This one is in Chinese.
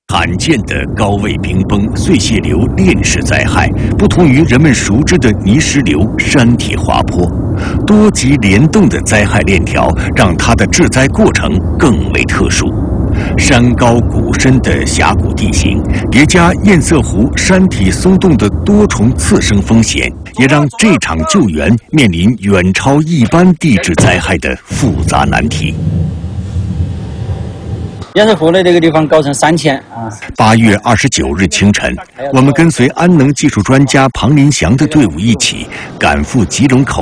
罕见的高位冰崩、碎屑流链式灾害，不同于人们熟知的泥石流、山体滑坡，多级联动的灾害链条让它的治灾过程更为特殊。山高谷深的峡谷地形，叠加堰塞湖山体松动的多重次生风险，也让这场救援面临远超一般地质灾害的复杂难题。 堰塞湖的这个地方高程3000啊。 8月29日清晨，我们跟随安能技术专家庞林祥的队伍一起赶赴吉隆口